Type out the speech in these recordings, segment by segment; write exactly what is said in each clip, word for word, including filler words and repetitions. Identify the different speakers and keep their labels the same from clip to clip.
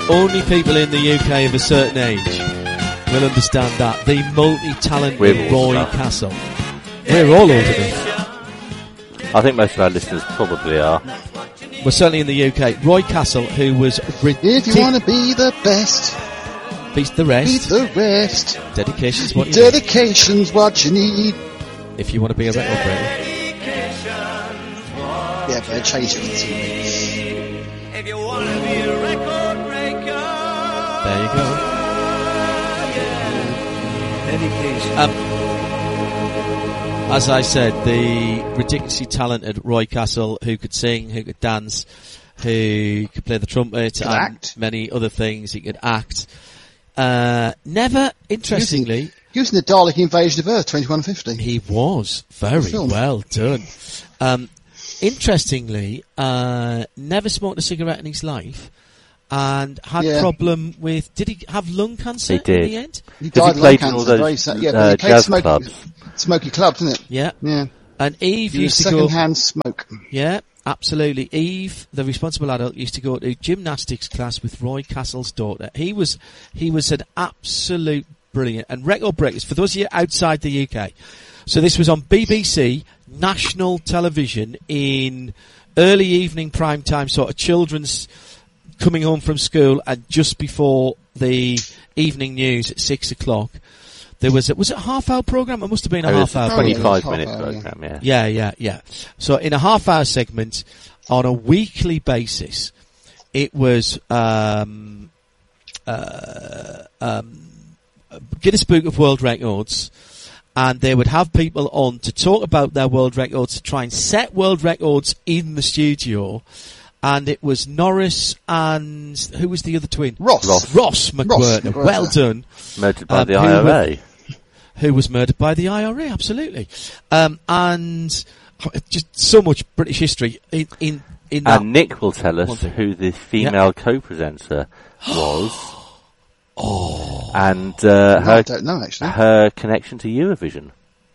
Speaker 1: only people in the U K of a certain age will understand that. The multi-talented Roy Castle. We're all old enough.
Speaker 2: I think most of our listeners probably are.
Speaker 1: We're certainly in the U K. Roy Castle, who was...
Speaker 3: If you want to be the best...
Speaker 1: Beat the rest.
Speaker 3: Beat the rest.
Speaker 1: Dedication's what you
Speaker 3: Dedication's need. what you need.
Speaker 1: If you want to be a record breaker.
Speaker 3: Yeah, but I changed it for T V.
Speaker 4: If you want to be a record breaker.
Speaker 1: There you go.
Speaker 4: Dedication.
Speaker 1: Um, as I said, the ridiculously talented Roy Castle, who could sing, who could dance, who could play the trumpet,
Speaker 3: could
Speaker 1: and
Speaker 3: act.
Speaker 1: many other things. He could act. Uh, never, interestingly...
Speaker 3: Using, using the Dalek Invasion of Earth twenty-one fifty.
Speaker 1: He was. Very well done. Um, interestingly, uh, never smoked a cigarette in his life. And had
Speaker 3: yeah.
Speaker 1: problem with... Did he have lung cancer
Speaker 2: he did.
Speaker 1: in the end?
Speaker 3: He died of lung cancer. Very sad. Yeah,
Speaker 2: uh,
Speaker 3: but he played
Speaker 2: jazz
Speaker 3: smoky,
Speaker 2: clubs.
Speaker 3: smoky clubs, isn't it?
Speaker 1: Yeah.
Speaker 3: Yeah.
Speaker 1: And Eve
Speaker 3: he
Speaker 1: used
Speaker 3: was
Speaker 1: to go...
Speaker 3: second-hand smoke.
Speaker 1: Yeah, absolutely. Eve, the responsible adult, used to go to gymnastics class with Roy Castle's daughter. He was he was an absolute brilliant. And Record Breakers, for those of you outside the U K, so this was on B B C national television in early evening prime time, sort of children's coming home from school, and just before the evening news at six o'clock. There was a, was it a half hour program? It must have been a
Speaker 2: it
Speaker 1: half hour.
Speaker 2: twenty-five minute program, yeah.
Speaker 1: Yeah, yeah, yeah. So in a half hour segment, on a weekly basis, it was, um, uh, um, Guinness Book of World Records, and they would have people on to talk about their world records, to try and set world records in the studio. And it was Norris and who was the other twin?
Speaker 3: Ross.
Speaker 2: Ross,
Speaker 1: Ross McWhirter.
Speaker 3: McWhirter.
Speaker 1: Well done.
Speaker 2: Murdered by
Speaker 1: Um,
Speaker 2: the I R A.
Speaker 1: Who, who was murdered by the I R A, absolutely. Um, and just so much British history in in, in that.
Speaker 2: And Nick will tell us who the female yep. co-presenter was.
Speaker 1: oh.
Speaker 2: And uh,
Speaker 3: no,
Speaker 2: her,
Speaker 3: I don't know, actually.
Speaker 2: her connection to Eurovision.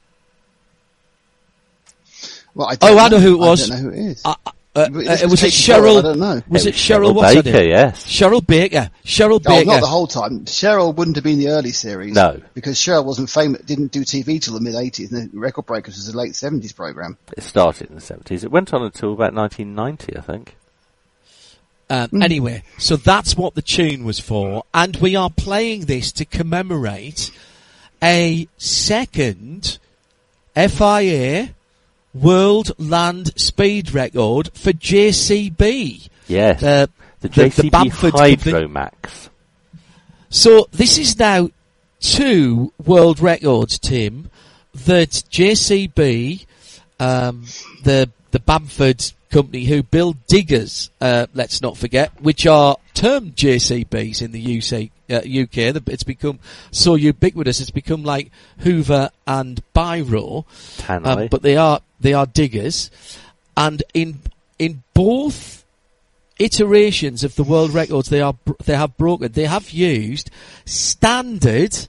Speaker 3: Well, I don't
Speaker 1: oh,
Speaker 3: know.
Speaker 1: I know who it was.
Speaker 3: I don't know who it is.
Speaker 1: Uh, Uh,
Speaker 3: It
Speaker 1: uh,
Speaker 3: was
Speaker 1: was it
Speaker 3: Katie
Speaker 1: Cheryl?
Speaker 3: Doyle, I don't know.
Speaker 1: Was
Speaker 2: it
Speaker 1: it
Speaker 2: was
Speaker 1: Cheryl?
Speaker 2: Cheryl
Speaker 1: What's her
Speaker 2: Baker,
Speaker 1: name?
Speaker 2: yes.
Speaker 1: Cheryl Baker. Cheryl
Speaker 3: Oh,
Speaker 1: Baker.
Speaker 3: not the whole time. Cheryl wouldn't have been the early series.
Speaker 2: No.
Speaker 3: Because Cheryl wasn't famous, didn't do T V till the mid eighties, and the Record Breakers was a late seventies program.
Speaker 2: It started in the seventies. It went on until about nineteen ninety, I think.
Speaker 1: Um,
Speaker 3: Mm.
Speaker 1: Anyway, so that's what the tune was for, and we are playing this to commemorate a second F I A World Land Speed Record for J C B.
Speaker 2: Yes,
Speaker 1: Uh,
Speaker 2: the J C B
Speaker 1: the Bamford company.
Speaker 2: Hydromax.
Speaker 1: So this is now two world records, Tim, that J C B, um, the the Bamford company who build diggers, uh, let's not forget, which are termed J C Bs in the U C, uh, U K. It's become so ubiquitous. It's become like Hoover and Biro, um, but they are they are diggers, and in in both iterations of the world records they are they have broken. They have used standard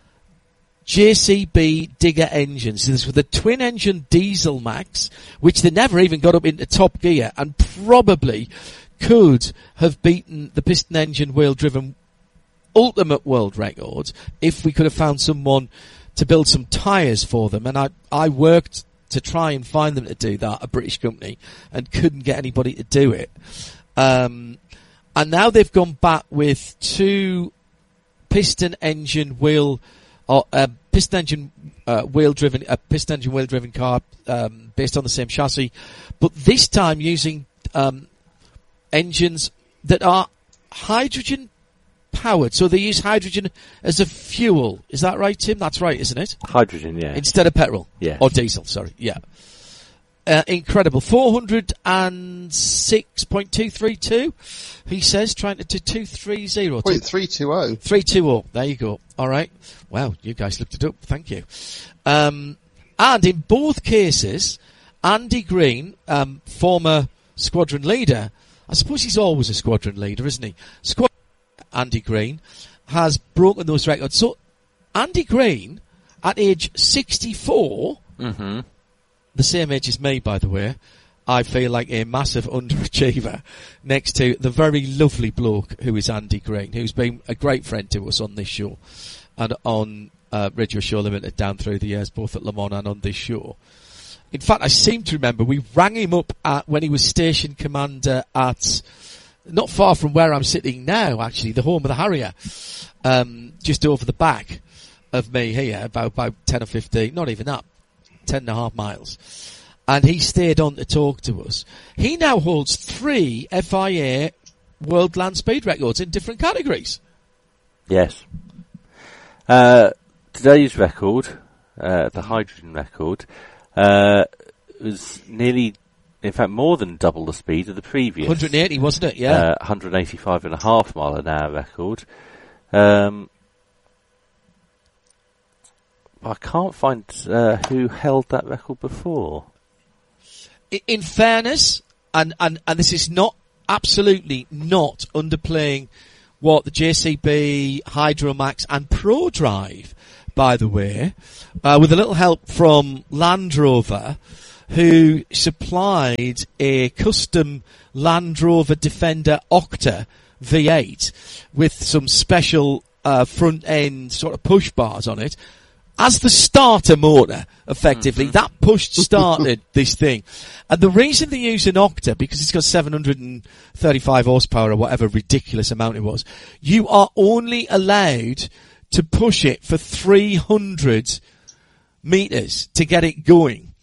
Speaker 1: J C B digger engines. So this was the twin-engine Diesel Max, which they never even got up into top gear, and probably could have beaten the piston engine wheel-driven ultimate world record if we could have found someone to build some tyres for them. And I, I worked to try and find them to do that, a British company, and couldn't get anybody to do it. Um, and now they've gone back with two piston engine wheel or uh, piston engine uh, wheel driven a piston engine wheel driven car um, based on the same chassis, but this time using um, engines that are hydrogen powered. So they use hydrogen as a fuel. Is that right, Tim? That's right, isn't it?
Speaker 2: Hydrogen, yeah.
Speaker 1: Instead of petrol.
Speaker 2: Yeah.
Speaker 1: Or diesel, sorry. Yeah. Uh, incredible. four hundred six point two three two, he says, trying to do two thirty.
Speaker 3: three twenty.
Speaker 1: three twenty. There you go. All right. Wow, you guys looked it up. Thank you. Um, and in both cases, Andy Green, um, former squadron leader, I suppose he's always a squadron leader, isn't he? Squad Andy Green has broken those records. So Andy Green, at age sixty-four,
Speaker 2: mm-hmm.
Speaker 1: the same age as me, by the way, I feel like a massive underachiever next to the very lovely bloke who is Andy Green, who's been a great friend to us on this show and on uh, Radio Show Limited down through the years, both at Le Mans and on this show. In fact, I seem to remember we rang him up at, when he was station commander at, not far from where I'm sitting now, actually, the home of the Harrier, um, just over the back of me here, about, about ten or fifteen, not even that, ten and a half miles. And he stayed on to talk to us. He now holds three F I A World Land Speed records in different categories.
Speaker 2: Yes. Uh, today's record, uh, the hydrogen record, uh, was nearly, in fact, more than double the speed of the previous.
Speaker 1: one hundred eighty, wasn't it? Yeah.
Speaker 2: Uh, one hundred eighty-five and a half mile an hour record. Um, I can't find uh, who held that record before.
Speaker 1: In fairness, and, and, and this is not, absolutely not underplaying what the J C B, Hydromax and ProDrive, by the way, uh, with a little help from Land Rover, who supplied a custom Land Rover Defender Octa V eight with some special uh, front end sort of push bars on it. As the starter motor, effectively, mm-hmm. that push started this thing. And the reason they use an Octa, because it's got seven hundred thirty-five horsepower or whatever ridiculous amount it was, you are only allowed to push it for three hundred meters to get it going.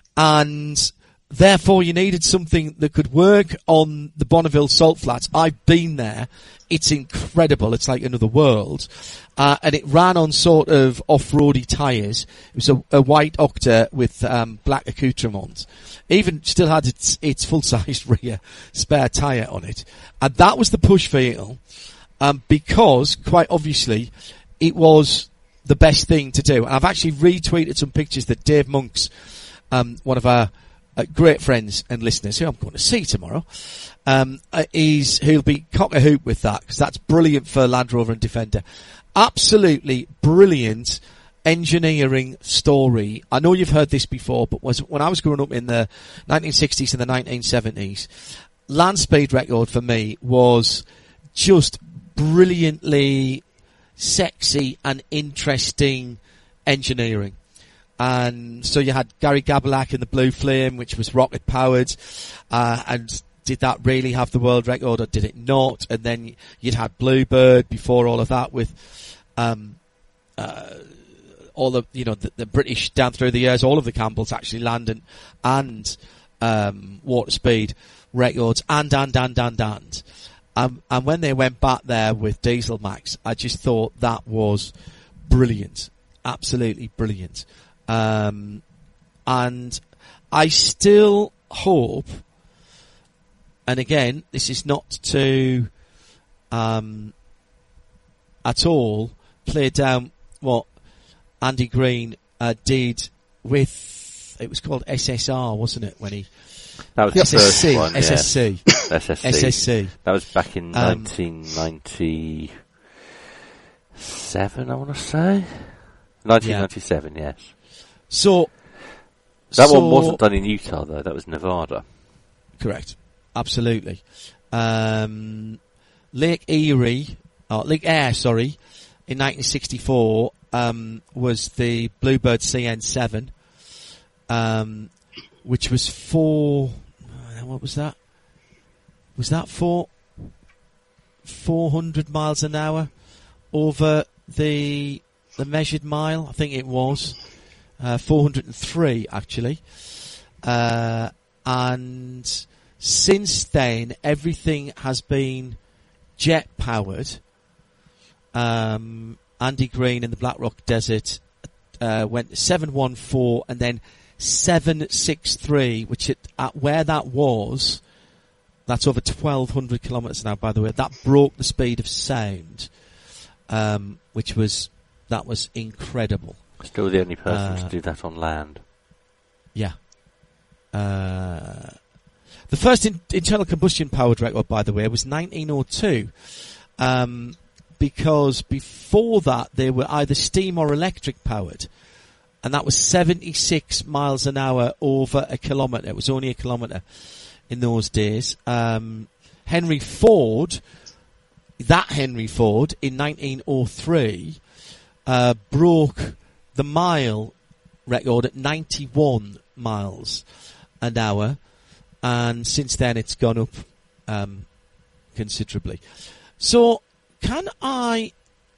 Speaker 1: And therefore you needed something that could work on the Bonneville salt flats. I've been there. It's incredible. It's like another world. Uh, and it ran on sort of off-roady tyres. It was a, a white Octa with um, black accoutrements. Even still had its, its full-sized rear spare tyre on it. And that was the push vehicle, um, because, quite obviously, it was the best thing to do. And I've actually retweeted some pictures that Dave Monks, um, one of our uh, great friends and listeners, who I'm going to see tomorrow, um, uh, is who'll be cock a hoop with that, because that's brilliant for Land Rover and Defender. Absolutely brilliant engineering story. I know you've heard this before, but was when I was growing up in the nineteen sixties and the nineteen seventies, land speed record for me was just brilliantly sexy and interesting engineering. And so you had Gary Gabelak in the Blue Flame, which was rocket powered, uh, and did that really have the world record or did it not? And then you'd had Bluebird before all of that with, um, uh, all the, you know, the, the British down through the years, all of the Campbells actually landed and, um, water speed records and, and, and, and, and. Um, and when they went back there with Diesel Max, I just thought that was brilliant. Absolutely brilliant. Um, and I still hope, and again, this is not to, um, at all play down what Andy Green, uh, did with, it was called S S R, wasn't it, when he,
Speaker 2: that was the
Speaker 1: S S C,
Speaker 2: first one, yeah.
Speaker 1: S S C.
Speaker 2: S S C.
Speaker 1: S S C.
Speaker 2: That was back in
Speaker 1: Um,
Speaker 2: nineteen ninety-seven, I want to say. nineteen ninety-seven, yeah. yes.
Speaker 1: So,
Speaker 2: That
Speaker 1: so,
Speaker 2: one wasn't done in Utah, though. That was Nevada.
Speaker 1: Correct. Absolutely. Um, Lake Erie, oh, Lake Eyre, sorry, in nineteen sixty-four, um, was the Bluebird C N seven, um, which was four, what was that? Was that four, four hundred miles an hour over the, the measured mile? I think it was, uh, four hundred three actually. Uh, and since then, everything has been jet powered. Um, Andy Green in the Black Rock Desert, uh, went seven one four and then seven six three, which at, at where that was, that's over twelve hundred kilometres now, by the way. That broke the speed of sound, um, which was, that was incredible.
Speaker 2: Still the only person
Speaker 1: Uh,
Speaker 2: to do that on land.
Speaker 1: Yeah. Uh, the first in, internal combustion powered record, by the way, was nineteen oh two. Um, because before that they were either steam or electric powered. and that was seventy-six miles an hour over a kilometre. It was only a kilometre in those days. Um, Henry Ford, that Henry Ford, in nineteen oh three, uh, broke the mile record at ninety-one miles an hour, and since then it's gone up um, considerably. So, can I...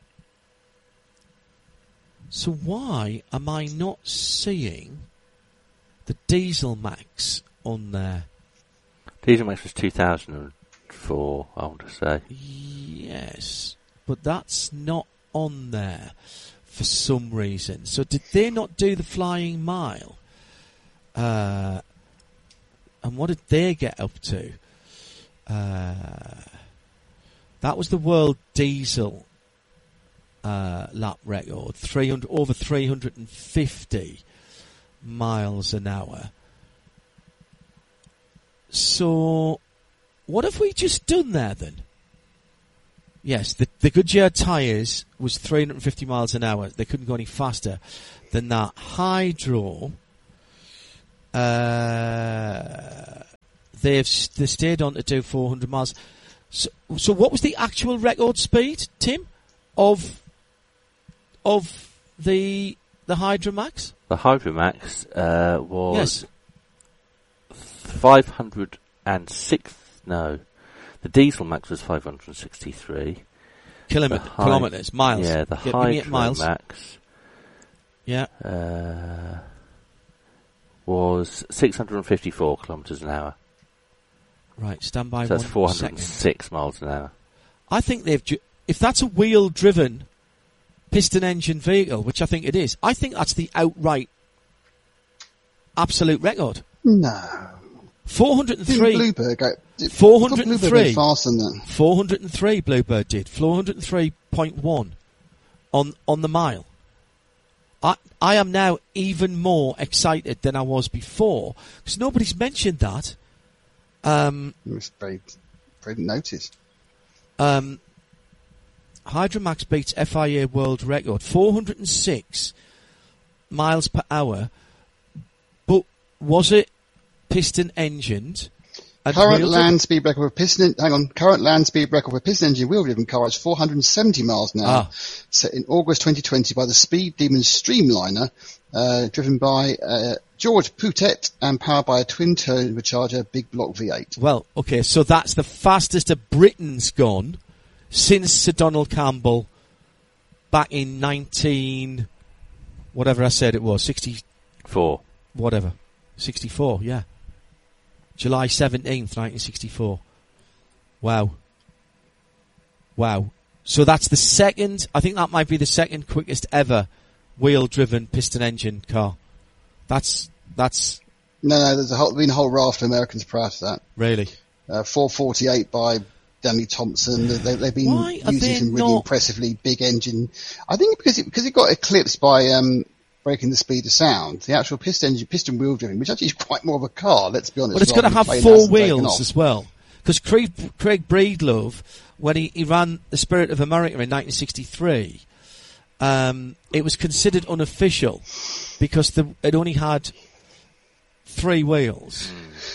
Speaker 1: So why am I not seeing the Diesel Max on there?
Speaker 2: Diesel Max was two thousand four, I want to say.
Speaker 1: Yes, but that's not on there for some reason. So did they not do the Flying Mile? Uh, and what did they get up to? Uh, that was the World Diesel uh, lap record, three hundred over three hundred fifty miles an hour. So, what have we just done there then? Yes, the, the Goodyear tyres was three hundred fifty miles an hour. They couldn't go any faster than that. Hydro, uh, they've they stayed on to do four hundred miles. So, so what was the actual record speed, Tim, of of the the Hydromax?
Speaker 2: The Hydromax uh, was
Speaker 1: Yes.
Speaker 2: five hundred six. No, the Diesel Max was five hundred sixty-three.
Speaker 1: Kilometre,
Speaker 2: Hy-
Speaker 1: kilometres, miles.
Speaker 2: Yeah, the
Speaker 1: Give- give me it miles.
Speaker 2: Hydromax
Speaker 1: Yeah.
Speaker 2: uh, was six hundred fifty-four kilometres an hour.
Speaker 1: Right, stand by
Speaker 2: So that's
Speaker 1: one
Speaker 2: four hundred
Speaker 1: second.
Speaker 2: six miles an hour.
Speaker 1: I think they've... Ju- if that's a wheel-driven piston-engine vehicle, which I think it is, I think that's the outright absolute record.
Speaker 3: No.
Speaker 1: four hundred
Speaker 3: Didn't
Speaker 1: three.
Speaker 3: Bluebird go? Did,
Speaker 1: four
Speaker 3: I thought
Speaker 1: hundred
Speaker 3: Bluebird
Speaker 1: three.
Speaker 3: went faster than that.
Speaker 1: four hundred three Bluebird did. four hundred three point one on on the mile. I I am now even more excited than I was before because nobody's mentioned that. Um,
Speaker 3: It was very, very noticed.
Speaker 1: um, Hydromax beats F I A world record four hundred six miles per hour. But was it piston engined? and
Speaker 3: Current
Speaker 1: wheel
Speaker 3: land
Speaker 1: driven?
Speaker 3: speed record for piston. Hang on. Current land speed record for piston engine wheel driven car is four hundred seventy miles an hour.
Speaker 1: Ah.
Speaker 3: Set in August twenty twenty by the Speed Demon Streamliner, uh, driven by uh, George Poutet and powered by a twin turbocharger big block V eight.
Speaker 1: Well, okay, so that's the fastest a Britain's gone since Sir Donald Campbell back in nineteen, whatever I said it was, sixty,
Speaker 2: Four.
Speaker 1: whatever, sixty-four, yeah. July seventeenth, nineteen sixty-four. Wow. Wow. So that's the second, I think that might be the second quickest ever wheel-driven piston engine car. That's, that's
Speaker 3: No, no, there's a whole, been a whole raft of Americans prior to that.
Speaker 1: really...
Speaker 3: Uh, four forty-eight by Danny Thompson. They, they've been
Speaker 1: Why are
Speaker 3: using
Speaker 1: they
Speaker 3: some really
Speaker 1: not-
Speaker 3: impressively big engine. I think because it, because it got eclipsed by um, Breaking the Speed of Sound. The actual piston engine, piston wheel driven, which actually is quite more of a car. Let's be honest.
Speaker 1: But it's got to
Speaker 3: rather
Speaker 1: have
Speaker 3: than plain
Speaker 1: four
Speaker 3: hasn't taken
Speaker 1: wheels
Speaker 3: off.
Speaker 1: as well. Because Craig, Craig Breedlove, when he, he ran the Spirit of America in nineteen sixty-three, um, it was considered unofficial because the, it only had three wheels.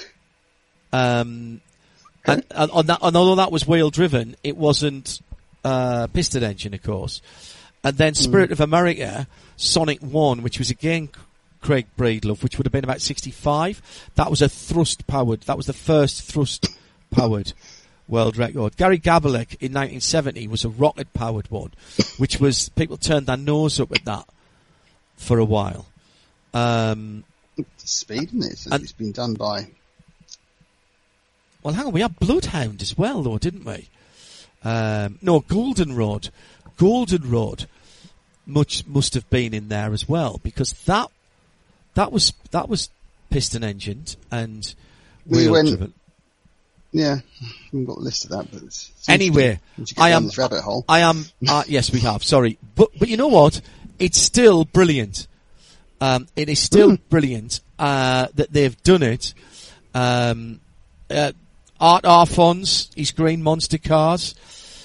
Speaker 1: Um, and, and, on that, and although that was wheel driven, it wasn't uh, piston engine, of course. And then Spirit of America, Sonic One, which was again Craig Breedlove, which would have been about sixty-five. That was a thrust powered. That was the first thrust powered world record. Gary Gabelek in nineteen seventy was a rocket powered one, which was people turned their nose up at that for a while. Um,
Speaker 3: Speed, isn't it? It's,
Speaker 1: And-
Speaker 3: it's been done by.
Speaker 1: well, hang on, we had Bloodhound as well, though, didn't we? Um, no, Goldenrod. Goldenrod much must have been in there as well because that that was that was piston engined and
Speaker 3: We
Speaker 1: wheel
Speaker 3: went-
Speaker 1: driven.
Speaker 3: Yeah, I haven't got a list of that, but it's, it's
Speaker 1: Anyway,
Speaker 3: interesting once you get
Speaker 1: I
Speaker 3: down
Speaker 1: am
Speaker 3: this rabbit hole.
Speaker 1: I am. Uh, yes, we have. Sorry, but but you know what? It's still brilliant. Um, it is still
Speaker 3: Mm.
Speaker 1: brilliant uh, that they've done it. Um, uh, Art Arfons, his Green Monster cars,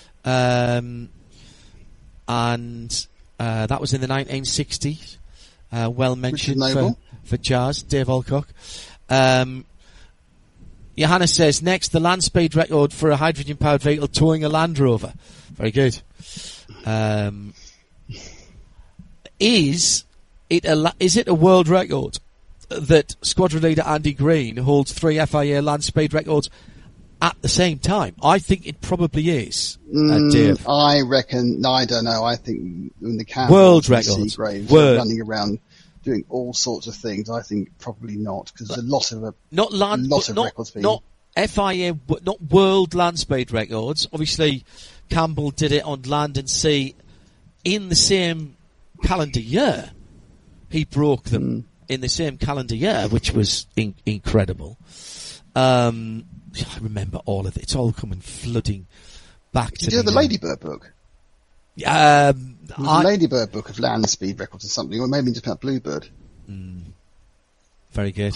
Speaker 1: um, and uh, that was in the nineteen sixties. Uh, well mentioned for,
Speaker 3: Noble.
Speaker 1: for Jazz, Dave Alcock. Um, Johanna says, next, the land speed record for a hydrogen-powered vehicle towing a Land Rover. Very good. Um, is it a, la- is it a world record that squadron leader Andy Green holds three F I A land speed records at the same time? I think it probably is, uh, Dave.
Speaker 3: Mm, I reckon, no, I don't know. I think in the Campbells
Speaker 1: World
Speaker 3: and
Speaker 1: records.
Speaker 3: Seagraves
Speaker 1: World.
Speaker 3: are running around doing all sorts of things. I think probably not, because there's a lot of, a
Speaker 1: Not land,
Speaker 3: lot
Speaker 1: but
Speaker 3: of
Speaker 1: not,
Speaker 3: records being...
Speaker 1: not F I A, but not world land speed records. Obviously, Campbell did it on land and sea in the same calendar year. He broke them
Speaker 3: Mm.
Speaker 1: in the same calendar year, which was in- incredible. Um, I remember all of it. It's all coming flooding back
Speaker 3: Did
Speaker 1: to
Speaker 3: you
Speaker 1: me
Speaker 3: have the
Speaker 1: now.
Speaker 3: Ladybird book?
Speaker 1: Um,
Speaker 3: It was
Speaker 1: I-
Speaker 3: a Ladybird book of land speed records or something, or maybe just about Bluebird.
Speaker 1: Very good.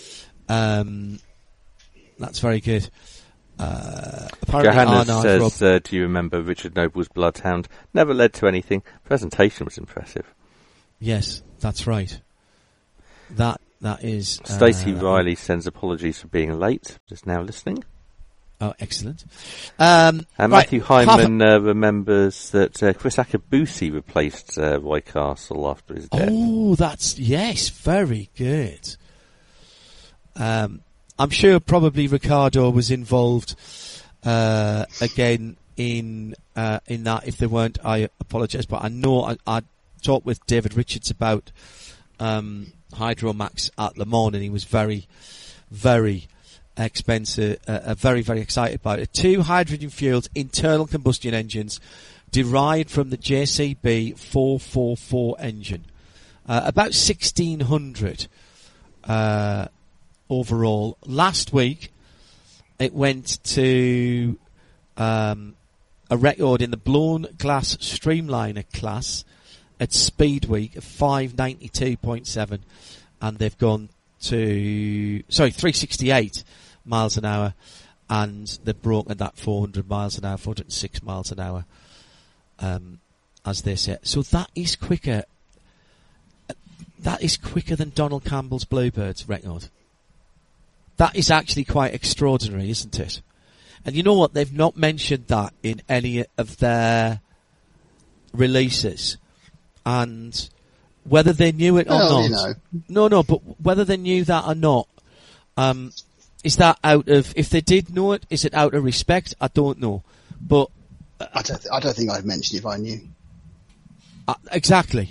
Speaker 1: Um, that's very good. Uh, apparently
Speaker 2: Johannes
Speaker 1: Arnard
Speaker 2: says,
Speaker 1: Rob-
Speaker 2: uh, do you remember Richard Noble's Bloodhound? Never led to anything. Presentation was impressive.
Speaker 1: yes, that's right. That that is.
Speaker 2: Stacey
Speaker 1: uh,
Speaker 2: Riley sends apologies for being late. Just now listening.
Speaker 1: Oh, excellent. Um,
Speaker 2: And
Speaker 1: right,
Speaker 2: Matthew
Speaker 1: half-
Speaker 2: Hyman uh, remembers that uh, Chris Akabusi replaced uh, Roy Castle after his death.
Speaker 1: Oh, that's yes, very good. Um, I'm sure probably Ricardo was involved uh, again in uh, in that. If they weren't, I apologise. But I know I, I talked with David Richards about um, Hydromax at Le Mans, and he was very, very expensive, uh, uh, very, very excited about it. Two hydrogen-fueled internal combustion engines derived from the J C B four forty-four engine. Uh, about sixteen hundred uh, overall. Last week, it went to um, a record in the blown glass streamliner class at Speed Week of five ninety-two point seven, and they've gone to sorry three sixty-eight miles an hour, and they've broken that four hundred miles an hour, four hundred six miles an hour, um, as they say. So that is quicker. That is quicker than Donald Campbell's Bluebirds record. That is actually quite extraordinary, isn't it? And you know what? They've not mentioned that in any of their releases. And whether they knew it or
Speaker 3: Well,
Speaker 1: not.
Speaker 3: you know.
Speaker 1: No, no, but whether they knew that or not, um, is that out of, if they did know it, is it out of respect? I don't know. But,
Speaker 3: I don't, th- I don't think I'd mention it if I knew.
Speaker 1: uh, exactly.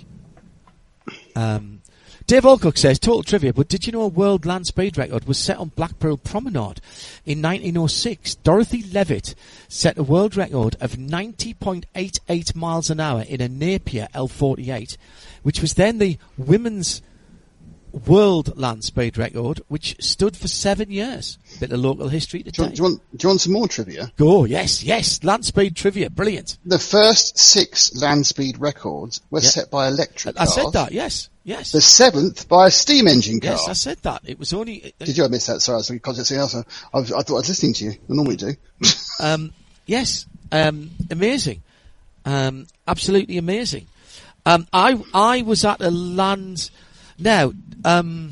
Speaker 1: Um, Dave Alcock says, total trivia, but did you know a world land speed record was set on Blackpool Promenade in nineteen oh six? Dorothy Levitt set a world record of ninety point eight eight miles an hour in a Napier L forty-eight, which was then the women's world land speed record, which stood for seven years. Bit of local history
Speaker 3: Do you,
Speaker 1: today.
Speaker 3: want, do, you want, do you want some more trivia?
Speaker 1: Go, yes, yes, land speed trivia, brilliant.
Speaker 3: The first six land speed records were
Speaker 1: Yeah.
Speaker 3: set by electric
Speaker 1: I, I
Speaker 3: cars.
Speaker 1: said that, yes, yes.
Speaker 3: The seventh by a steam engine car.
Speaker 1: Yes, I said that. It was only... Uh,
Speaker 3: Did you? I missed that. Sorry, I was because it's else. I, was, I thought I was listening to you. I normally do.
Speaker 1: Um, yes, um, amazing, um, absolutely amazing. Um, I I was at a land. Now, um,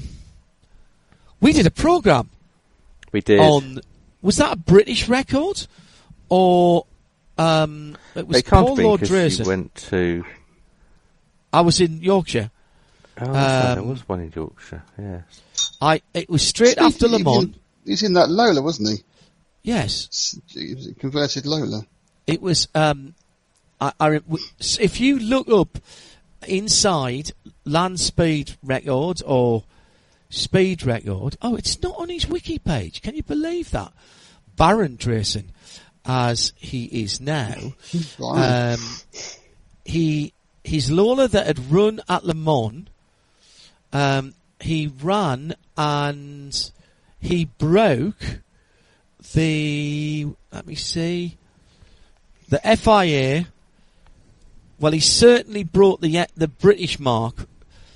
Speaker 1: we did a program
Speaker 2: We did.
Speaker 1: on. Was that a British record, or um, it was
Speaker 2: They can't
Speaker 1: Paul
Speaker 2: be
Speaker 1: Lord
Speaker 2: because you
Speaker 1: Drazen?
Speaker 2: went to...
Speaker 1: I was in Yorkshire.
Speaker 2: Oh, there
Speaker 1: Um,
Speaker 2: was one in Yorkshire, yes.
Speaker 1: I it was straight
Speaker 3: Steve,
Speaker 1: after Le
Speaker 3: he was
Speaker 1: Mans.
Speaker 3: in- He was in that Lola, wasn't he?
Speaker 1: Yes,
Speaker 3: S- He was a converted Lola.
Speaker 1: it was. Um, I, I, w- if you look up inside land speed record or speed record, oh, it's not on his wiki page. Can you believe that? Baron Drayson, as he is now,
Speaker 3: Blimey.
Speaker 1: um, he his Lola that had run at Le Mans, um, he ran and he broke the. Let me see. The F I A. Well, he certainly brought the the British mark,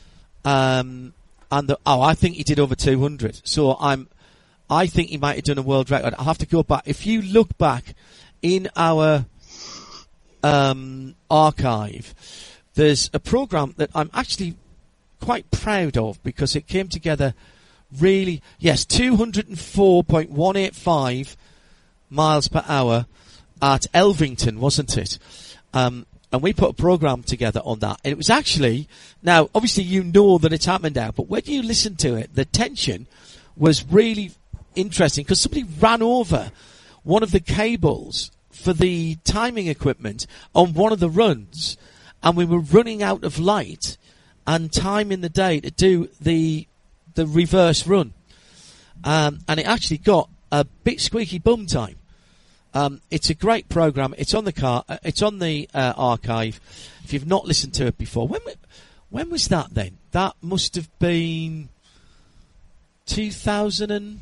Speaker 1: um, and the oh, I think he did over two hundred. So I'm, I think he might have done a world record. I'll have to go back. If you look back in our um, archive, there's a program that I'm actually quite proud of because it came together really. Yes, two hundred four point one eight five miles per hour at Elvington, wasn't it? Um, and we put a program together on that. And it was actually, now, obviously you know that it's happened now, but when you listen to it, the tension was really interesting because somebody ran over one of the cables for the timing equipment on one of the runs, and we were running out of light and time in the day to do the the reverse run. Um, and it actually got a bit squeaky bum time. Um, it's a great program. It's on the car. Uh, it's on the uh, archive. If you've not listened to it before, when when was that then? That must have been two thousand and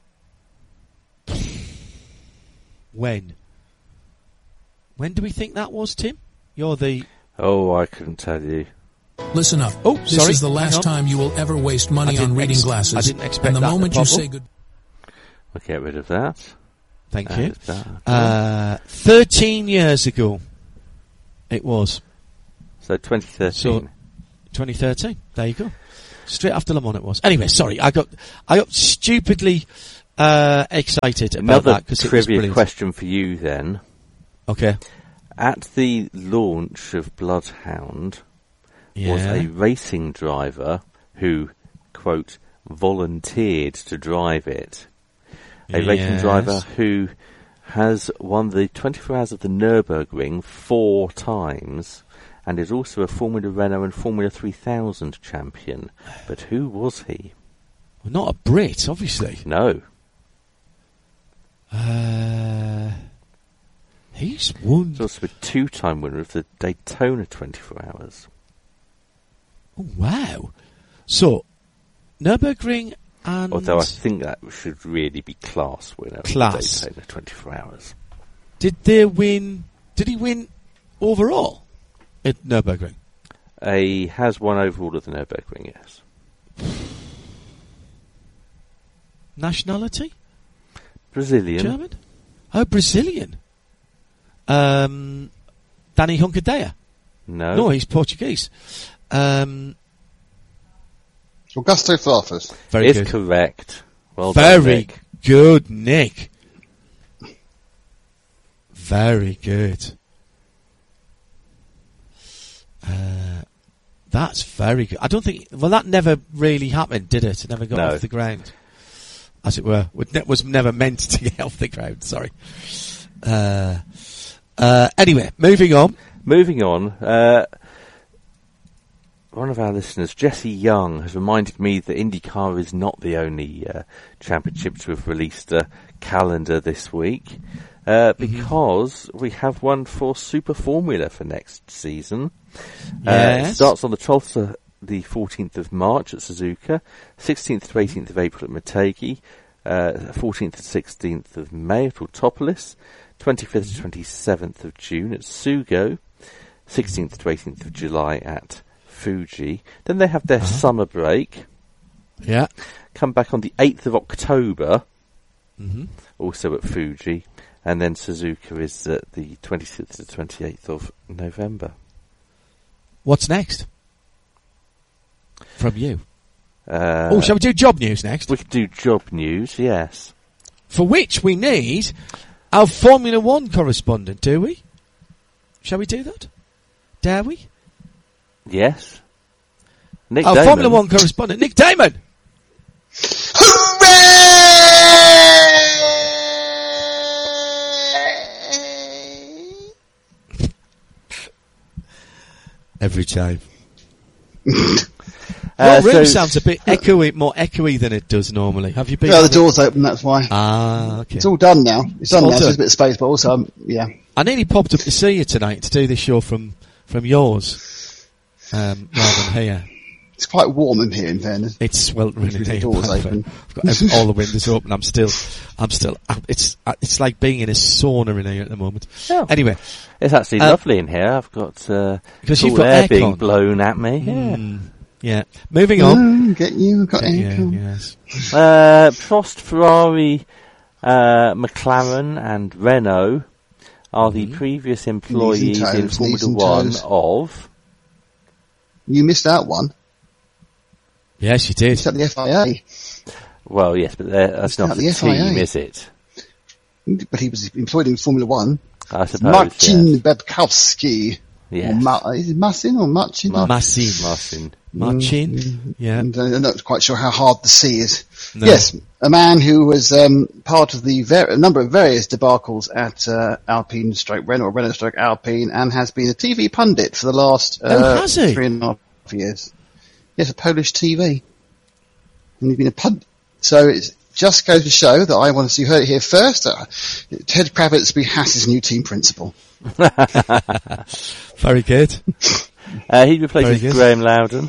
Speaker 1: when? When do we think that was, Tim? You're the
Speaker 2: Oh, I couldn't tell you.
Speaker 5: Listen up.
Speaker 1: Oh,
Speaker 5: this
Speaker 1: sorry.
Speaker 5: is the last time you will ever waste money on reading
Speaker 1: ex-
Speaker 5: glasses.
Speaker 1: I didn't expect
Speaker 5: and the
Speaker 1: that
Speaker 5: moment
Speaker 1: to
Speaker 5: you
Speaker 1: pop
Speaker 5: say
Speaker 1: up.
Speaker 5: good.
Speaker 2: I'll get rid of that.
Speaker 1: Thank
Speaker 2: That
Speaker 1: you.
Speaker 2: is that.
Speaker 1: Uh, Thirteen years ago, it was
Speaker 2: So twenty thirteen.
Speaker 1: So- twenty thirteen. There you go. Straight after Le Mans, it was. Anyway, sorry, I got I got stupidly uh, excited about
Speaker 2: Another
Speaker 1: that because it was
Speaker 2: trivia
Speaker 1: brilliant.
Speaker 2: question for you then.
Speaker 1: Okay.
Speaker 2: At the launch of Bloodhound,
Speaker 1: Yeah.
Speaker 2: was a racing driver who, quote, volunteered to drive it. A racing
Speaker 1: Yes.
Speaker 2: driver who has won the twenty-four Hours of the Nürburgring four times and is also a Formula Renault and Formula three thousand champion. But who was he?
Speaker 1: Well, not a Brit, obviously.
Speaker 2: No.
Speaker 1: Uh, he's won.
Speaker 2: He's also a two-time winner of the Daytona twenty-four Hours.
Speaker 1: Oh, wow. So, Nürburgring and
Speaker 2: Although I think that should really be class winner
Speaker 1: Class.
Speaker 2: of the Daytona twenty-four Hours.
Speaker 1: did they win? Did he win overall at Nürburgring?
Speaker 2: He has won overall of the Nürburgring, yes.
Speaker 1: Nationality?
Speaker 2: Brazilian.
Speaker 1: German? Oh, Brazilian. Um, Danny Hunkadea?
Speaker 2: No.
Speaker 1: No, he's Portuguese. Um,
Speaker 3: Augusto Farfus.
Speaker 1: very
Speaker 2: is
Speaker 1: good.
Speaker 2: correct. Well done,
Speaker 1: Very
Speaker 2: Nick.
Speaker 1: good, Nick. Very good. Uh, that's very good. I don't think. Well, that never really happened, did it? It never got
Speaker 2: No.
Speaker 1: off the ground, as it were. It was never meant to get off the ground. Sorry. Uh, uh, anyway, moving on.
Speaker 2: Moving on, uh, one of our listeners, Jesse Young, has reminded me that IndyCar is not the only uh, championship to have released a calendar this week, uh, because we have one for Super Formula for next season. Uh, it
Speaker 1: Yes.
Speaker 2: starts on the twelfth to the fourteenth of March at Suzuka, sixteenth to eighteenth of April at Motegi, uh, fourteenth to sixteenth of May at Autopolis, twenty-fifth to twenty-seventh of June at Sugo, sixteenth to eighteenth of July at Fuji. Then they have their
Speaker 1: Uh-huh.
Speaker 2: summer break,
Speaker 1: Yeah.
Speaker 2: come back on the eighth of October,
Speaker 1: Mm-hmm.
Speaker 2: also at Fuji, and then Suzuka is at the twenty-sixth to twenty-eighth of November.
Speaker 1: What's next? From you.
Speaker 2: Uh,
Speaker 1: oh, shall we do job news next?
Speaker 2: we could do job news, yes.
Speaker 1: For which we need our Formula One correspondent, do we? Shall we do that? Dare we?
Speaker 2: Yes. Nick
Speaker 1: Our
Speaker 2: Damon.
Speaker 1: Formula One correspondent, Nick Damon! Every time.
Speaker 2: Uh,
Speaker 1: Your room
Speaker 2: so-
Speaker 1: sounds a bit echoey, more echoey than it does normally. Have you been?
Speaker 3: Yeah, the
Speaker 1: having-
Speaker 3: door's open, that's why.
Speaker 1: Ah, okay.
Speaker 3: It's all done now. It's done
Speaker 1: all
Speaker 3: now, so
Speaker 1: done.
Speaker 3: there's a bit of space, but also, um, yeah.
Speaker 1: I nearly popped up to see you tonight to do this show from from yours, um, rather than here.
Speaker 3: It's quite warm in here, in fairness.
Speaker 1: It's sweltering in
Speaker 3: With the
Speaker 1: here.
Speaker 3: doors
Speaker 1: I've, uh,
Speaker 3: open.
Speaker 1: I've got ev- all the windows open. I'm still, I'm still. uh, It's uh, it's like being in a sauna in here at the moment.
Speaker 2: Oh.
Speaker 1: Anyway,
Speaker 2: It's actually
Speaker 1: Uh,
Speaker 2: lovely in here. I've got uh,
Speaker 1: because
Speaker 2: cool
Speaker 1: you've got
Speaker 2: air being
Speaker 1: aircon.
Speaker 2: blown at me. Yeah.
Speaker 1: Mm, yeah. Moving on.
Speaker 3: Mm, get you, got
Speaker 1: Yeah,
Speaker 3: aircon.
Speaker 1: yes.
Speaker 2: Uh, Prost, Ferrari, uh, McLaren, and Renault are the
Speaker 1: Mhm.
Speaker 2: previous employees
Speaker 3: toes,
Speaker 2: in
Speaker 3: knees
Speaker 2: Formula
Speaker 3: and
Speaker 2: One
Speaker 3: toes.
Speaker 2: of.
Speaker 3: You missed out one.
Speaker 1: Yes, you did.
Speaker 3: He's at the F I A.
Speaker 2: Well, yes, but that's not
Speaker 3: at
Speaker 2: the,
Speaker 3: the F I A.
Speaker 2: team, is it?
Speaker 3: But he was employed in Formula One.
Speaker 2: I suppose,
Speaker 3: Marcin
Speaker 2: yes.
Speaker 3: Bebkowski.
Speaker 2: Yes.
Speaker 3: Or Ma- is it Marcin or Marcin?
Speaker 2: Mar-
Speaker 1: Massin.
Speaker 2: Marcin.
Speaker 1: Marcin. Yeah.
Speaker 3: And I'm not quite sure how hard the C is.
Speaker 1: No.
Speaker 3: Yes, a man who was um, part of the ver- a number of various debacles at uh, Alpine stroke Renault, Renault stroke Alpine, and has been a T V pundit for the last uh,
Speaker 1: Oh, has he?
Speaker 3: three and a half years. Yes, a Polish T V. And he's been a pundit. So it just goes to show that I want to see you heard it here first. Uh, Ted Kravitz be Haas's new team principal.
Speaker 1: Very good.
Speaker 2: Uh, he replaces
Speaker 1: Very good.
Speaker 2: Graham Loudon.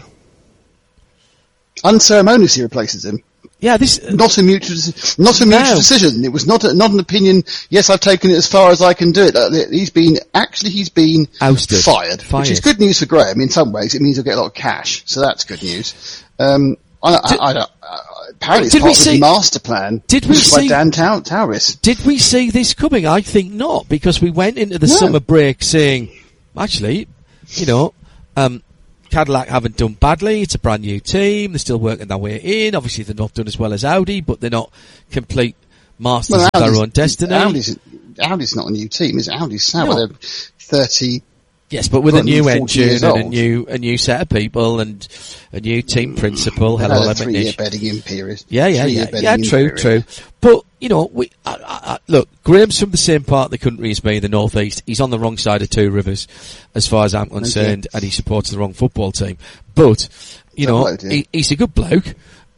Speaker 3: Unceremoniously replaces him.
Speaker 1: Yeah, this.
Speaker 3: Not a mutual, deci- not a
Speaker 1: No.
Speaker 3: mutual decision. It was not a, not an opinion. Yes, I've taken it as far as I can do it. Uh, he's been actually he's been
Speaker 1: Ousted.
Speaker 3: fired,
Speaker 1: Fired.
Speaker 3: which is good news for Graham. In some ways, it means he'll get a lot of cash, so that's good news. Um, I, I, I, don't- uh, apparently, it's
Speaker 1: Did we
Speaker 3: part of
Speaker 1: see-
Speaker 3: the master plan.
Speaker 1: did we
Speaker 3: pushed by
Speaker 1: see-
Speaker 3: Dan Tau- Tauris?
Speaker 1: Did we see this coming? I think not, because we went into the
Speaker 3: No.
Speaker 1: summer break saying, actually, you know, um, Cadillac haven't done badly. It's a brand new team. They're still working their way in. Obviously, they're not done as well as Audi, but they're not complete masters
Speaker 3: Well,
Speaker 1: of their
Speaker 3: Audi's-
Speaker 1: own destiny.
Speaker 3: Audi's, Audi's not a new team. It's Audi's Sauber.
Speaker 1: No.
Speaker 3: They're thirty.
Speaker 1: Yes, but with a
Speaker 3: Well,
Speaker 1: new
Speaker 3: forty
Speaker 1: engine
Speaker 3: years
Speaker 1: and a
Speaker 3: old.
Speaker 1: new a new set of people and a new team principal.
Speaker 3: Had
Speaker 1: Hello,
Speaker 3: a
Speaker 1: Lemon
Speaker 3: three-year
Speaker 1: Niche.
Speaker 3: bedding in period.
Speaker 1: Yeah, yeah,
Speaker 3: Three-year
Speaker 1: yeah,
Speaker 3: bedding
Speaker 1: yeah.
Speaker 3: in
Speaker 1: True,
Speaker 3: period.
Speaker 1: true. But you know, we I, I, I, look. Graham's from the same part of the country as me, the northeast. He's on the wrong side of two rivers, as far as I'm concerned, and he supports the wrong football team. But you
Speaker 3: Fair
Speaker 1: know,
Speaker 3: play to him.
Speaker 1: he, he's a good bloke.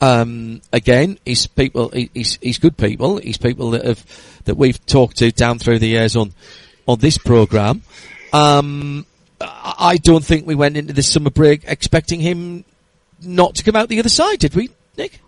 Speaker 1: Um, again, he's people. He, he's he's good people. He's people that have that we've talked to down through the years on on this program. Um, I I don't think we went into this summer break expecting him not to come out the other side, did we, Nick?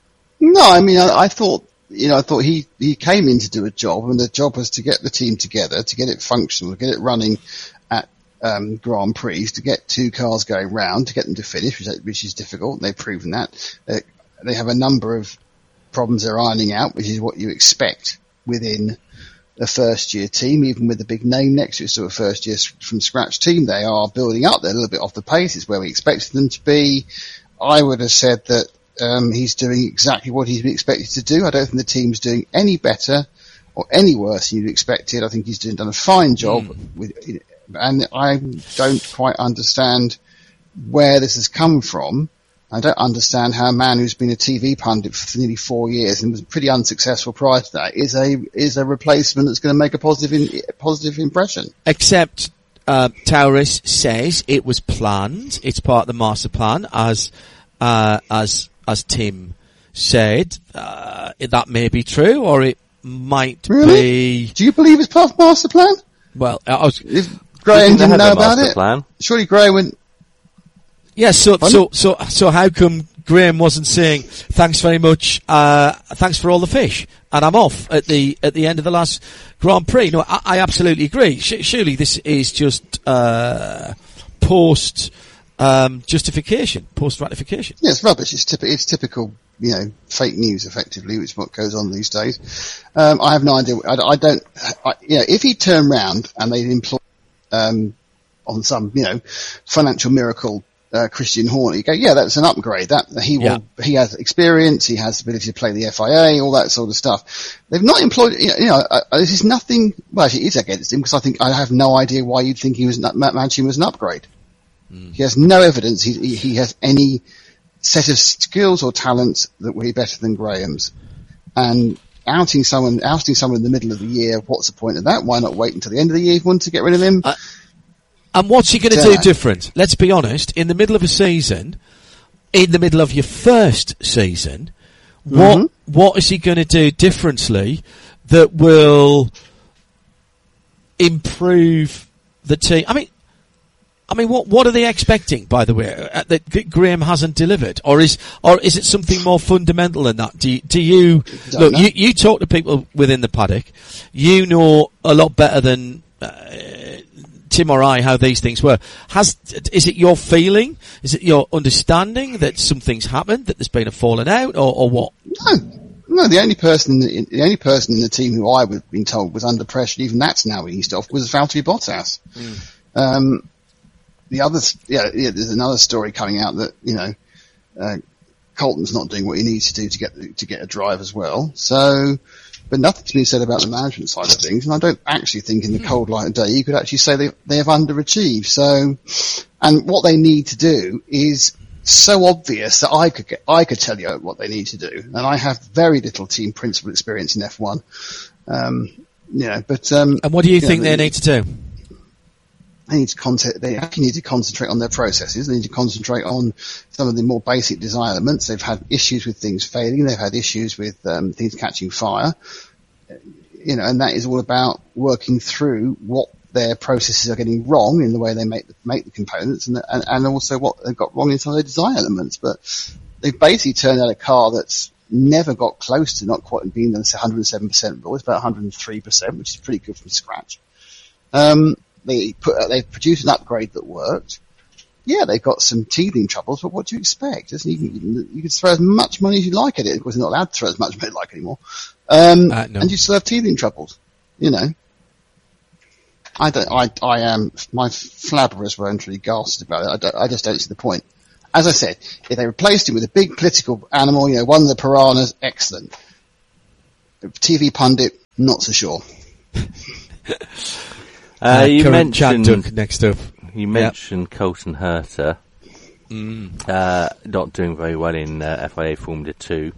Speaker 3: No, I mean, I, I thought, you know, I thought he, he came in to do a job, and the job was to get the team together, to get it functional, to get it running at um, Grand Prix, to get two cars going round, to get them to finish, which, which is difficult, and they've proven that. Uh, they have a number of problems they're ironing out, which is what you expect within a first year team, even with a big name next to it, so a first year from scratch team. They are building up. They're a little bit off the pace. It's where we expected them to be. I would have said that um, he's doing exactly what he's been expected to do. I don't think the team's doing any better or any worse than you'd expected. I think he's doing, done a fine job
Speaker 1: Mm.
Speaker 3: with, and I don't quite understand where this has come from. I don't understand how a man who's been a T V pundit for nearly four years and was pretty unsuccessful prior to that is a is a replacement that's going to make a positive in, positive impression.
Speaker 1: Except uh, Tauris says it was planned. It's part of the master plan, as uh, as as Tim said. Uh, that may be true, or it might
Speaker 3: Really?
Speaker 1: be.
Speaker 3: Do you believe it's part of the master plan?
Speaker 1: Well, I was.
Speaker 3: If Graham
Speaker 2: They
Speaker 3: didn't
Speaker 2: had
Speaker 3: know
Speaker 2: a
Speaker 3: about
Speaker 2: master
Speaker 3: it,
Speaker 2: plan.
Speaker 3: surely Graham went.
Speaker 1: Yeah, so
Speaker 3: Pardon?
Speaker 1: so so so how come Graham wasn't saying thanks very much, uh, thanks for all the fish, and I'm off at the at the end of the last Grand Prix? No, I, I absolutely agree. Sh- surely this is just uh, post um, justification, post ratification.
Speaker 3: Yeah, it's rubbish. It's, typ- it's typical, you know, fake news, effectively, which is what goes on these days. Um, I have no idea. I, I don't. I, you know, if he turned round and they'd employ um, on some, you know, financial miracle. Uh, Christian Horner, you go, yeah, that's an upgrade. That he will,
Speaker 1: Yeah.
Speaker 3: he has experience, he has the ability to play the F I A, all that sort of stuff. They've not employed, you know, you know uh, this is nothing. Well, actually, it is against him because I think I have no idea why you'd think he was Matt Manchin was an upgrade. Mm. He has no evidence. He, he he has any set of skills or talents that would be better than Graham's. And outing someone, ousting someone in the middle of the year, what's the point of that? Why not wait until the end of the year if you want to get rid of him?
Speaker 1: Uh, And what's he going to
Speaker 3: Dunno.
Speaker 1: do different? Let's be honest. In the middle of a season, in the middle of your first season, what
Speaker 3: Mm-hmm.
Speaker 1: what is he going to do differently that will improve the team? I mean, I mean, what what are they expecting? By the way, uh, that G- Graham hasn't delivered, or is or is it something more fundamental than that? Do you, do you
Speaker 3: Don't
Speaker 1: look?
Speaker 3: know.
Speaker 1: You you talk to people within the paddock. You know a lot better than. Uh, Tim or I, how these things were. Has is it your feeling? Is it your understanding that something's happened, that there's been a falling out, or, or what?
Speaker 3: No, no. The only person, in the, the only person in the team who I was being told was under pressure, even that's now eased off, was Valtteri Bottas. Mm. Um, the others, yeah, yeah, there's another story coming out that you know, uh, Colton's not doing what he needs to do to get to get a drive as well. So, but nothing's been said about the management side of things, and I don't actually think in the cold light of day you could actually say they they have underachieved. So, and what they need to do is so obvious that I could get I could tell you what they need to do, and I have very little team principal experience in F one. Um, you know, but um,
Speaker 1: and what do you, you think
Speaker 3: know,
Speaker 1: they, they need to do?
Speaker 3: They need to con- they actually need to concentrate on their processes. They need to concentrate on some of the more basic design elements. They've had issues with things failing. They've had issues with um, things catching fire. You know, and that is all about working through what their processes are getting wrong in the way they make the, make the components, and, and and also what they've got wrong in some of their design elements. But they've basically turned out a car that's never got close to not quite being one hundred seven percent built. It's about one hundred three percent, which is pretty good from scratch. Um, They put, uh, they've produced an upgrade that worked. Yeah, they've got some teething troubles, but what do you expect? Doesn't even, you can throw as much money as you like at it, because they're not allowed to throw as much money as you like anymore. Um,
Speaker 1: uh, no.
Speaker 3: and you still have teething troubles. You know. I don't, I, I am, my flabberers were actually ghastly about it. I, don't, I just don't see the point. As I said, if they replaced him with a big political animal, you know, one of the piranhas, excellent. T V pundit, not so sure.
Speaker 2: Uh,
Speaker 1: uh,
Speaker 2: you
Speaker 1: current
Speaker 2: mentioned
Speaker 1: Chad Duck next up.
Speaker 2: You mentioned yep. Colton Herta,
Speaker 1: mm.
Speaker 2: uh, not doing very well in uh, F I A Formula Two.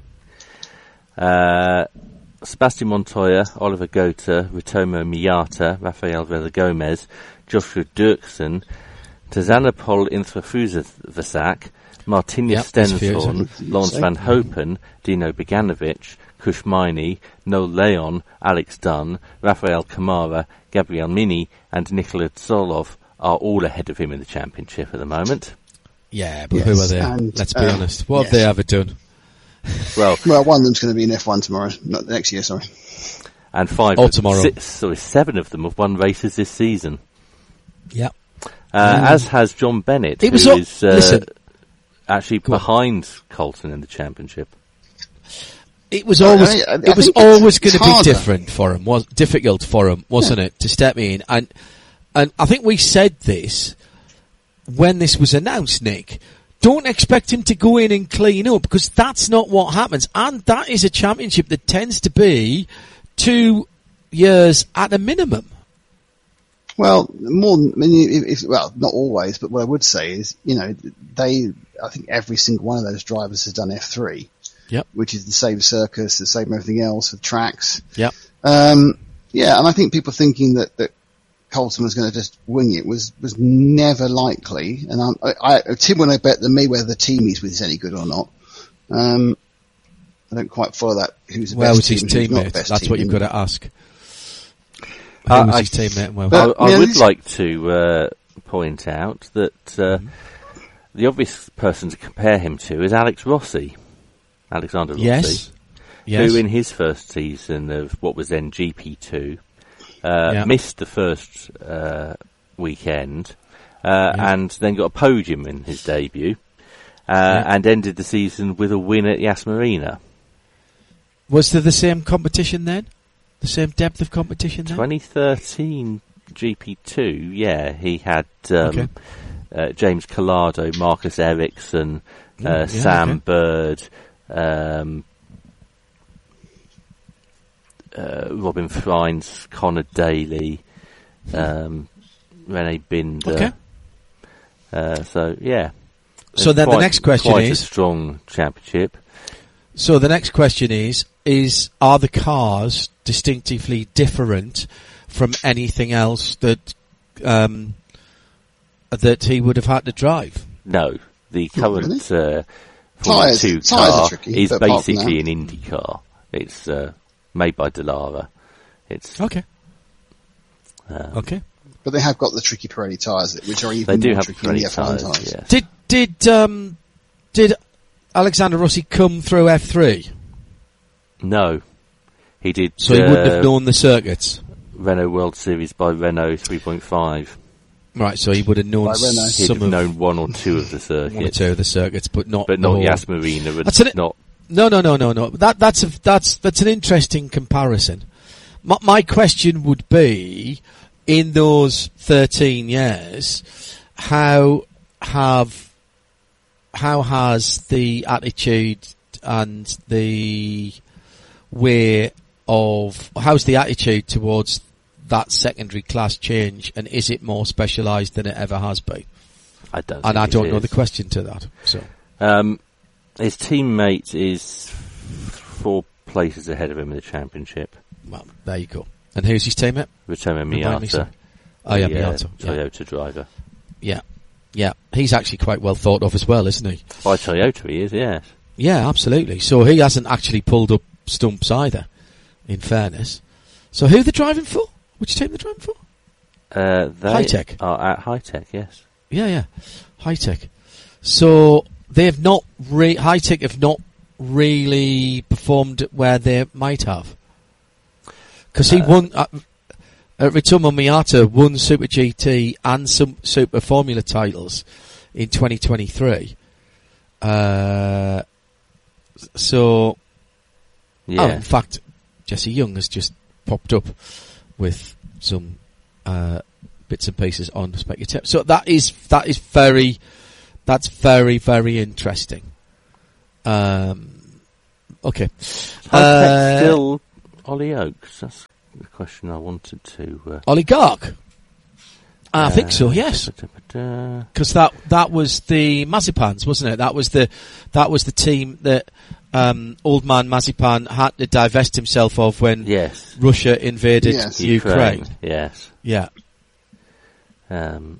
Speaker 2: Uh, Sebastian Montoya, Oliver Gota, Ritomo Miyata, Rafael Vela Gomez, Joshua Dirksen, Tazanapol Inthrafuzasak, Martinez
Speaker 1: yep,
Speaker 2: Stenthorn, Lawrence Van Hopen, Dino Beganovic, Kush Miney, Noel Leon, Alex Dunn, Rafael Kamara, Gabriel Mini and Nikola Tsolov are all ahead of him in the championship at the moment.
Speaker 1: Yeah, but
Speaker 3: yes,
Speaker 1: who are they?
Speaker 3: and,
Speaker 1: Let's be
Speaker 3: uh,
Speaker 1: honest. What
Speaker 3: yes.
Speaker 1: have they ever done?
Speaker 2: Well,
Speaker 3: well, one of them's going to be in F one tomorrow, not next year, sorry.
Speaker 2: And five,
Speaker 1: oh, tomorrow.
Speaker 2: Six, sorry, seven of them have won races this season.
Speaker 1: Yeah.
Speaker 2: Uh,
Speaker 1: um,
Speaker 2: as has John Bennett,
Speaker 1: it was
Speaker 2: who
Speaker 1: all,
Speaker 2: is uh,
Speaker 1: listen,
Speaker 2: actually behind Colton in the championship.
Speaker 1: It was always
Speaker 3: I, I, I
Speaker 1: it was
Speaker 3: think
Speaker 1: always going to be
Speaker 3: harder.
Speaker 1: different for him, was difficult for him, wasn't yeah. it, to step in? And and I think we said this when this was announced, Nick. Don't expect him to go in and clean up, because that's not what happens. And that is a championship that tends to be two years at a minimum.
Speaker 3: Well, more than, I mean, if, well, not always, but what I would say is, you know, they, I think every single one of those drivers has done F three.
Speaker 1: Yep.
Speaker 3: Which is the same circus, the same everything else, the tracks.
Speaker 1: Yep.
Speaker 3: Um, yeah, and I think people thinking that, that Colton was going to just wing it was, was never likely. And I'm, I, I, Tim will know better than me whether the team he's with is any good or not. Um, I don't quite follow that. Who's the
Speaker 1: well,
Speaker 3: best
Speaker 1: was his
Speaker 3: team,
Speaker 1: teammate? That's
Speaker 3: team.
Speaker 1: what you've got to ask.
Speaker 2: Uh,
Speaker 1: Who was
Speaker 2: I,
Speaker 1: his teammate? Well,
Speaker 2: but, I, I
Speaker 3: yeah,
Speaker 2: would
Speaker 3: this...
Speaker 2: like to uh, point out that uh, mm-hmm. the obvious person to compare him to is Alex Rossi. Alexander Rossi,
Speaker 1: yes. Yes.
Speaker 2: who in his first season of what was then G P two uh,
Speaker 1: yeah.
Speaker 2: missed the first uh, weekend uh,
Speaker 1: yeah.
Speaker 2: and then got a podium in his debut uh,
Speaker 1: yeah.
Speaker 2: and ended the season with a win at Yas Marina.
Speaker 1: Was there the same competition then? The same depth of competition then?
Speaker 2: twenty thirteen G P two, yeah, he had um,
Speaker 1: okay.
Speaker 2: uh, James Collado, Marcus Ericsson, uh,
Speaker 1: yeah,
Speaker 2: Sam
Speaker 1: okay.
Speaker 2: Bird, um, uh, Robin Friends, Connor Daly, um, Rene Binder.
Speaker 1: Okay.
Speaker 2: Uh, so yeah.
Speaker 1: So
Speaker 2: it's
Speaker 1: then
Speaker 2: quite,
Speaker 1: the next question
Speaker 2: quite
Speaker 1: is
Speaker 2: a strong championship.
Speaker 1: So the next question is: Is are the cars distinctively different from anything else that um, that he would have had to drive?
Speaker 2: No, the current uh,
Speaker 3: Formula
Speaker 2: two car tricky, is basically an Indy car. It's uh, made by Dallara. It's
Speaker 1: okay.
Speaker 2: Um,
Speaker 1: okay.
Speaker 3: But they have got the tricky Pirelli tyres, which are even
Speaker 2: they do
Speaker 3: more
Speaker 2: have
Speaker 3: tricky than the F one
Speaker 2: tyres.
Speaker 3: tyres.
Speaker 2: Yes.
Speaker 1: Did did um, did Alexander Rossi come through F three?
Speaker 2: No, he did.
Speaker 1: So he
Speaker 2: uh,
Speaker 1: wouldn't have known the circuits.
Speaker 2: Renault World Series by Renault three point five.
Speaker 1: Right, so he would have known
Speaker 3: By Renault.
Speaker 2: He'd
Speaker 1: some
Speaker 2: have
Speaker 1: of
Speaker 2: known one or two of the circuits,
Speaker 1: one or two of the circuits, but not
Speaker 2: but
Speaker 1: the
Speaker 2: not
Speaker 1: whole.
Speaker 2: Yas Marina. And
Speaker 1: That's an,
Speaker 2: not
Speaker 1: no, no, no, no, no. That that's a, that's that's an interesting comparison. My, my question would be: in those thirteen years, how have how has the attitude and the way of how's the attitude towards that secondary class change, and is it more specialised than it ever has been?
Speaker 2: I don't.
Speaker 1: And I
Speaker 2: think
Speaker 1: don't
Speaker 2: it
Speaker 1: know
Speaker 2: is.
Speaker 1: the question to that. So
Speaker 2: Um, his teammate is four places ahead of him in the championship.
Speaker 1: well, there you go. And who's his teammate?
Speaker 2: Rotoma
Speaker 1: Remind me,
Speaker 2: Miata,
Speaker 1: sir. Oh yeah,
Speaker 2: the, uh,
Speaker 1: Miata. Yeah.
Speaker 2: Toyota driver.
Speaker 1: yeah, yeah. He's actually quite well thought of as well, isn't he?
Speaker 2: By Toyota, he is. Yes.
Speaker 1: Yeah, absolutely. So he hasn't actually pulled up stumps either, in fairness. So who are they driving for? Which team are they driving for?
Speaker 2: Uh, they
Speaker 1: Hi-Tech.
Speaker 2: are at High Tech. Yes.
Speaker 1: Yeah, yeah. High Tech. So they have not re- High Tech have not really performed where they might have. Because he
Speaker 2: Uh,
Speaker 1: won, uh, uh, Ritomo Miata won Super G T and some Super Formula titles in twenty twenty-three. Uh, so,
Speaker 2: Yeah.
Speaker 1: oh, in fact, Jesse Young has just popped up with some uh, bits and pieces on Specutator. So that is that is very that's very very interesting. Um, okay,
Speaker 2: High
Speaker 1: uh,
Speaker 2: Tech still Ollie Oakes. That's the question I wanted to. Uh,
Speaker 1: oligarch. I think so.
Speaker 2: uh,
Speaker 1: Yes,
Speaker 2: da-da-da-da.
Speaker 1: because that that was the Mazepans, wasn't it? That was the that was the team that um, old man Mazepan had to divest himself of when
Speaker 2: Yes.
Speaker 1: Russia invaded
Speaker 3: Yes.
Speaker 1: Ukraine.
Speaker 2: Yes.
Speaker 1: Yeah.
Speaker 2: Um,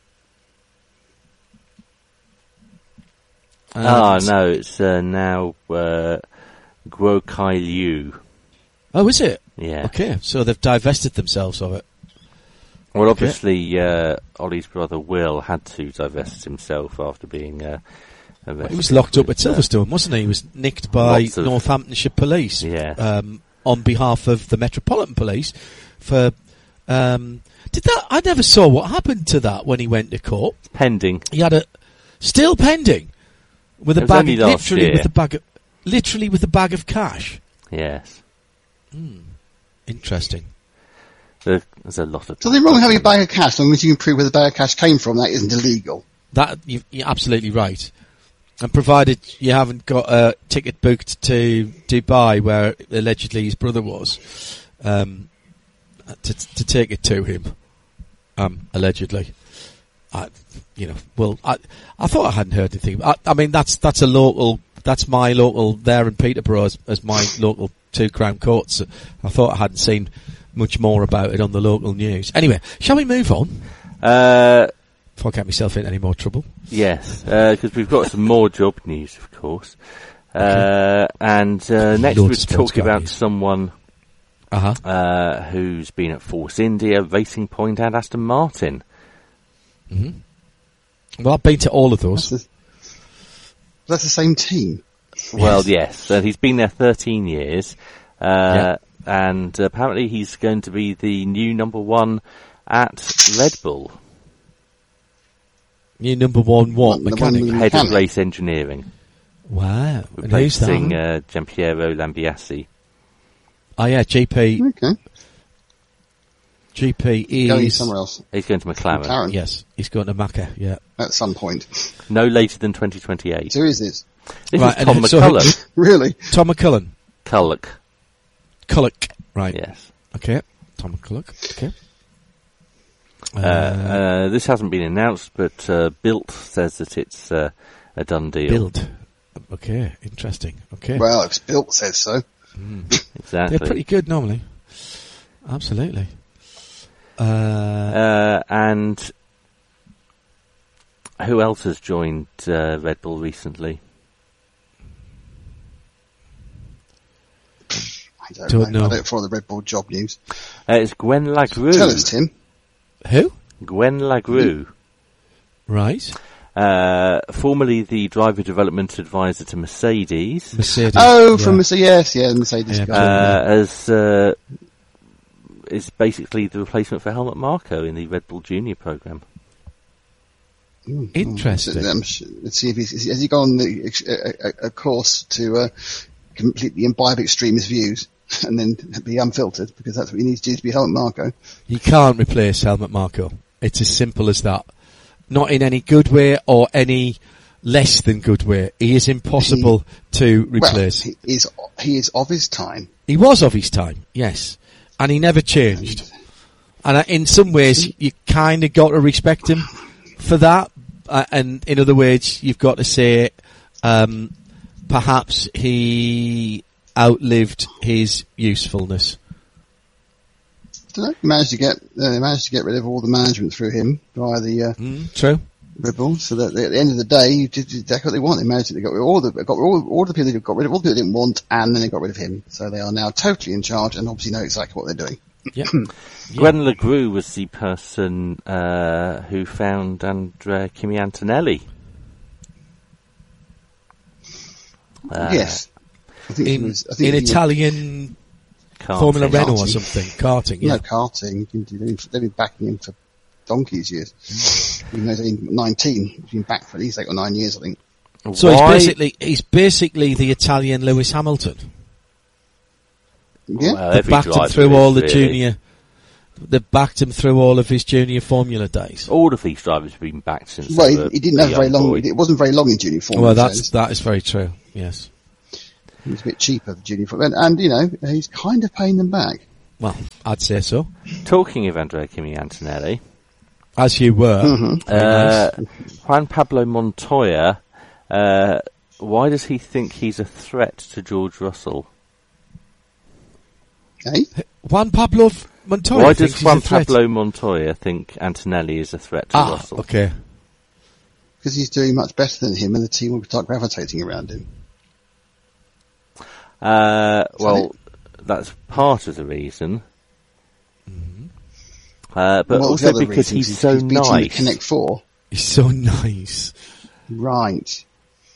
Speaker 1: And-
Speaker 2: ah, no, it's uh, now uh, Guo Kai Liu.
Speaker 1: Oh, is it?
Speaker 2: Yeah.
Speaker 1: Okay, so they've divested themselves of it.
Speaker 2: Well, obviously, uh, Ollie's brother Will had to divest himself after being uh, arrested.
Speaker 1: He was locked up at
Speaker 2: with, uh,
Speaker 1: Silverstone, wasn't he? He was nicked by
Speaker 2: Lots of-
Speaker 1: Northamptonshire Police
Speaker 2: Yeah.
Speaker 1: um, on behalf of the Metropolitan Police for... Um, did that? I never saw what happened to that when he went to court.
Speaker 2: pending.
Speaker 1: He had a... Still pending. With a
Speaker 2: It was
Speaker 1: bag,
Speaker 2: only
Speaker 1: of,
Speaker 2: last
Speaker 1: literally
Speaker 2: year.
Speaker 1: with a bag of, literally with a bag of cash.
Speaker 2: Yes.
Speaker 1: Interesting.
Speaker 2: There, there's a lot of.
Speaker 3: There's nothing wrong with having a bag of cash, as long as you can prove where the bag of cash came from. That isn't illegal.
Speaker 1: That you, you're absolutely right. And provided you haven't got a ticket booked to Dubai, where allegedly his brother was, um, to to take it to him, um, allegedly. I, you know, well, I I thought I hadn't heard anything. I, I mean, that's that's a local. That's my local there in Peterborough as, as my local two crown courts. I thought I hadn't seen much more about it on the local news. Anyway, shall we move on
Speaker 2: Uh,
Speaker 1: before I get myself in any more trouble?
Speaker 2: yes, because we've got some more job news, of course. Uh, and uh, next
Speaker 1: Loads
Speaker 2: we're
Speaker 1: of sports
Speaker 2: talking
Speaker 1: car
Speaker 2: about
Speaker 1: news.
Speaker 2: someone
Speaker 1: Uh huh.
Speaker 2: uh, who's been at Force India, Racing Point, and Aston Martin.
Speaker 1: Well, I've been to all of
Speaker 3: That's
Speaker 1: those.
Speaker 3: the, that's the same team.
Speaker 2: Well, yes, and he's been there thirteen years, uh,
Speaker 1: Yeah.
Speaker 2: and apparently he's going to be the new number one at Red Bull,
Speaker 1: New number one what
Speaker 3: Number
Speaker 1: mechanic?
Speaker 3: one
Speaker 2: head of
Speaker 3: Mechanic.
Speaker 2: race engineering,
Speaker 1: Wow. And who's
Speaker 2: replacing
Speaker 1: that?
Speaker 2: uh, Giampiero Lambiase.
Speaker 1: Oh yeah, G P.
Speaker 3: Okay.
Speaker 1: G P
Speaker 3: Going
Speaker 1: is
Speaker 3: somewhere else.
Speaker 2: He's going to McLaren.
Speaker 3: McLaren.
Speaker 1: yes, he's going to Macca. Yeah.
Speaker 3: At some point.
Speaker 2: No later than twenty twenty-eight.
Speaker 3: So who is this?
Speaker 2: This
Speaker 1: Right,
Speaker 2: is Tom
Speaker 1: and so-
Speaker 2: McCulloch.
Speaker 3: Really?
Speaker 1: Tom McCullen.
Speaker 2: Culloch,
Speaker 1: Culloch. Right.
Speaker 2: yes.
Speaker 1: Okay. Tom McCulloch. Okay.
Speaker 2: Uh, uh, this hasn't been announced, but uh, Bilt says that it's uh, a done deal.
Speaker 1: Build. Okay. Interesting. Okay.
Speaker 3: Well, it's Bilt says so.
Speaker 2: Exactly.
Speaker 1: They're pretty good normally. Absolutely. Uh,
Speaker 2: Uh, and who else has joined uh, Red Bull recently?
Speaker 3: I don't,
Speaker 1: Don't
Speaker 3: know.
Speaker 1: know.
Speaker 3: I don't follow the Red Bull job news.
Speaker 2: Uh, it's Gwen Lagrue.
Speaker 3: Tell us, Tim.
Speaker 1: who?
Speaker 2: Gwen Lagrue,
Speaker 1: Right.
Speaker 2: uh, formerly the driver development advisor to Mercedes,
Speaker 1: Mercedes.
Speaker 3: Oh,
Speaker 1: yeah.
Speaker 3: from Mercedes. Yes, yeah, Mercedes.
Speaker 1: Yeah.
Speaker 3: guy.
Speaker 2: uh, as uh, is basically the replacement for Helmut Marko in the Red Bull Junior program.
Speaker 1: Interesting.
Speaker 3: So, um, sh- let's see if he's, has he gone the, ex- a, a, a course to uh, completely imbibe extremist views and then be unfiltered, because that's what he needs to do to be Helmut Marko.
Speaker 1: You can't replace Helmut Marko. It's as simple as that. Not in any good way or any less than good weight. He is impossible he, to replace.
Speaker 3: Well, he is, he is of his time.
Speaker 1: He was of his time, yes. And he never changed. And uh, in some ways, you kind of got to respect him for that. Uh, and in other words, you've got to say, um, perhaps he outlived his usefulness.
Speaker 3: I don't know. He managed to get, uh, he managed to get rid of all the management through him via the, uh,
Speaker 1: mm, true.
Speaker 3: Ribble, so that at the end of the day, you did exactly what they want. They managed to, they got rid of all the, got all, all the people they got rid of, all the people they didn't want, and then they got rid of him. So they are now totally in charge and obviously know exactly what they're doing.
Speaker 1: Yeah.
Speaker 2: Gwen LeGroux was the person, uh, who found Andrea Kimi Antonelli.
Speaker 3: Uh, yes. I think
Speaker 1: in,
Speaker 3: he was, I think
Speaker 1: in
Speaker 3: he
Speaker 1: Italian
Speaker 2: Karting.
Speaker 1: Formula Renault or
Speaker 3: Karting.
Speaker 1: something. Karting, yeah.
Speaker 3: No, karting. They've been, they've been backing him for donkey's years. Even though he's only nineteen, he's been back for at least eight or nine years, I think.
Speaker 1: So
Speaker 2: Why?
Speaker 1: he's basically, he's basically the Italian Lewis Hamilton.
Speaker 3: Yeah.
Speaker 2: Well,
Speaker 1: They
Speaker 2: every
Speaker 1: backed him
Speaker 2: driver
Speaker 1: through
Speaker 2: is,
Speaker 1: all the
Speaker 2: really.
Speaker 1: junior, they backed him through all of his junior Formula days.
Speaker 2: All of these drivers have been back since.
Speaker 3: Well,
Speaker 2: they
Speaker 3: he,
Speaker 2: were
Speaker 3: he didn't have
Speaker 2: a
Speaker 3: very
Speaker 2: young
Speaker 3: long,
Speaker 2: boy.
Speaker 3: it wasn't very long in junior Formula.
Speaker 1: Well, that's,
Speaker 3: days.
Speaker 1: that is very true, yes.
Speaker 3: He was a bit cheaper, the junior Formula. And, and, you know, he's kind of paying them back.
Speaker 1: Well, I'd say so.
Speaker 2: Talking of Andrea Kimi Antonelli,
Speaker 1: As you were.
Speaker 3: Mm-hmm.
Speaker 1: Very
Speaker 2: uh,
Speaker 1: nice.
Speaker 2: Juan Pablo Montoya, uh, why does he think he's a threat to George Russell?
Speaker 3: Eh?
Speaker 1: Juan Pablo Montoya
Speaker 2: Why
Speaker 1: thinks
Speaker 2: does
Speaker 1: he's
Speaker 2: Juan
Speaker 1: a threat.
Speaker 2: Pablo Montoya think Antonelli is a threat to
Speaker 1: Ah,
Speaker 2: Russell?
Speaker 1: okay.
Speaker 3: Because he's doing much better than him and the team will start gravitating around him.
Speaker 2: Uh, well, that's part of the reason.
Speaker 1: Mm-hmm.
Speaker 2: Uh, but
Speaker 3: What was the
Speaker 2: also
Speaker 3: other
Speaker 2: because
Speaker 3: reason?
Speaker 2: he's so
Speaker 3: beating the
Speaker 2: nice.
Speaker 3: Connect Four.
Speaker 1: He's so nice.
Speaker 3: Right.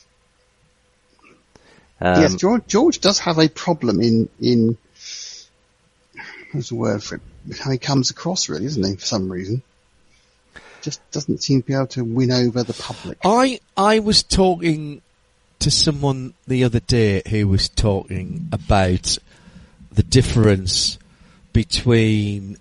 Speaker 2: Um,
Speaker 3: yes, George, George does have a problem in, in, what's the word for it? How he comes across, really, isn't he, for some reason? Just doesn't seem to be able to win over the public.
Speaker 1: I I was talking to someone the other day who was talking about the difference between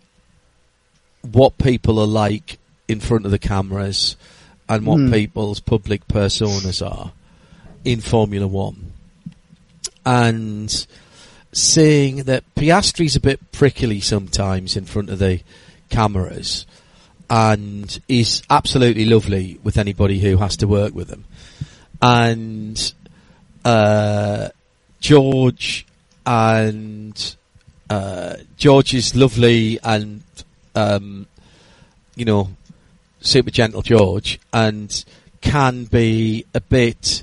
Speaker 1: what people are like in front of the cameras and what
Speaker 3: Hmm.
Speaker 1: people's public personas are in Formula One. And saying that Piastri's a bit prickly sometimes in front of the cameras and is absolutely lovely with anybody who has to work with him. And uh, George and uh, George is lovely and um, you know, super gentle George, and can be a bit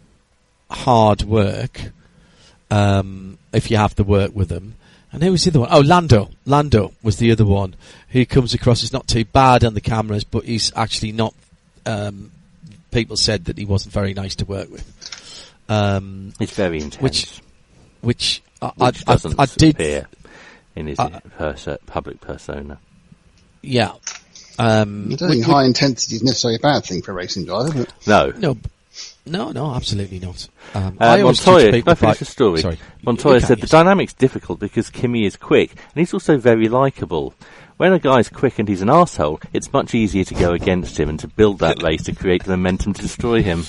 Speaker 1: hard work um, if you have to work with him. And who was the other one? Oh, Lando. Lando was the other one who comes across as not too bad on the cameras, but he's actually not. Um, people said that he wasn't very nice to work with. Um,
Speaker 2: It's very intense.
Speaker 1: which, which, I,
Speaker 2: which
Speaker 1: I,
Speaker 2: doesn't
Speaker 1: I, I did.
Speaker 2: appear in his
Speaker 1: I-
Speaker 2: perso- public persona.
Speaker 1: Yeah. Um,
Speaker 3: I don't
Speaker 1: which-
Speaker 3: think high intensity is necessarily a bad thing for a racing driver, but
Speaker 2: No.
Speaker 1: No, b- no, no, absolutely not. Um,
Speaker 2: Uh,
Speaker 1: I always judge
Speaker 2: Montoya, can
Speaker 1: people
Speaker 2: I finish
Speaker 1: by-
Speaker 2: the story?
Speaker 1: Sorry.
Speaker 2: Montoya
Speaker 1: You can,
Speaker 2: said
Speaker 1: yes.
Speaker 2: the dynamic's difficult because Kimi is quick, and he's also very likeable. When a guy's quick and he's an arsehole, it's much easier to go against him and to build that race to create the momentum to destroy him.